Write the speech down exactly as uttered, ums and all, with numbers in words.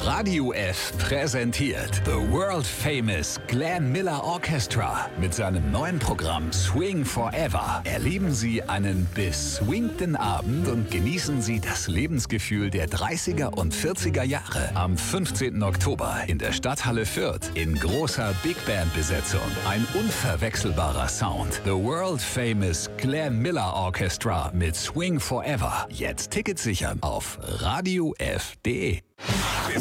Radio F präsentiert The World Famous Glenn Miller Orchestra mit seinem neuen Programm Swing Forever. Erleben Sie einen beswingten Abend und genießen Sie das Lebensgefühl der dreißiger und vierziger Jahre. Am fünfzehnten Oktober in der Stadthalle Fürth in großer Big Band Besetzung. Ein unverwechselbarer Sound. The World Famous Glenn Miller Orchestra mit Swing Forever. Jetzt Tickets sichern auf radio f punkt de.